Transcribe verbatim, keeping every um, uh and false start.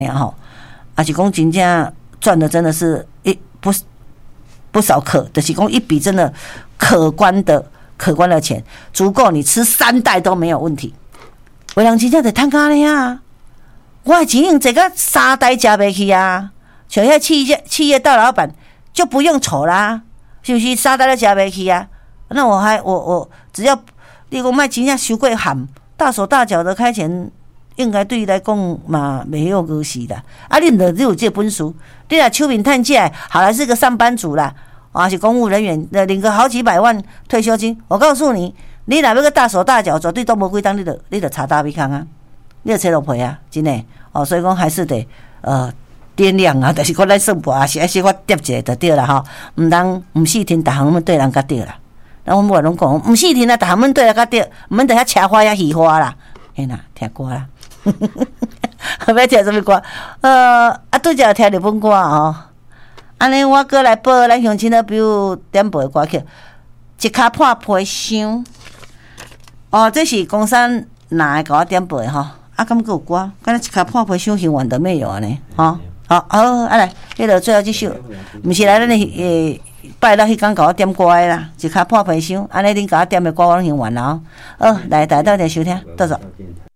然后，而且讲真正赚的真的是一不不少可，就是讲一笔真的可观的可观的钱，足够你吃三代都没有问题。有人真正就贪咖咧啊！我的钱用这个三代吃不起啊！像遐企业企业大老板就不用愁啦，是不是？三代都吃不起啊？那我还我我只要你讲卖真正伤过喊，大手大脚的开钱。应该对伊来讲嘛，没有关系的。啊，你若你有这本事，你若手面趁起来，好来是个上班族啦，啊是公务人员，领个好几百万退休金。我告诉你，你若要个大手大脚，绝对都无几当，你就你就查大鼻康啊，你就切落皮啊，真的哦。所以讲还是得呃掂量啊，但是我来算盘啊，是还是我掂一下就对啦吼，唔通唔四天，逐项拢对人甲对啦。然后我们拢讲，唔四天啊，逐项拢对人甲对，唔免得遐车花遐戏花啦，嘿啦，听歌啦。要听什么歌？呃，啊，拄则听日本歌哦。安尼，我过来报咱乡亲的朋友点播的歌曲，一骹破皮箱。哦，这是公山拿给我点播的吼。啊，敢有歌？敢若一骹破皮箱行完都没有安尼，吼。好，好，啊来，迄个最后这首，毋是来咱的诶拜六迄天给我点歌的啦，一骹破皮箱，安尼恁给我点的歌我拢行完了哦。好，来，大家到底收听，到时。